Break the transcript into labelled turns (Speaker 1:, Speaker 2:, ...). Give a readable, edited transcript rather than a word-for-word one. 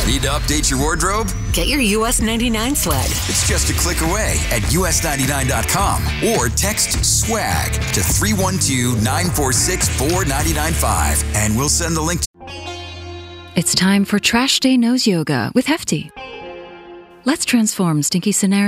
Speaker 1: Need to update your wardrobe?
Speaker 2: Get your US 99 swag.
Speaker 1: It's just a click away at us99.com or text SWAG to 312-946-4995 and we'll send the link.
Speaker 3: It's time for Trash Day Nose Yoga with Hefty. Let's transform stinky scenarios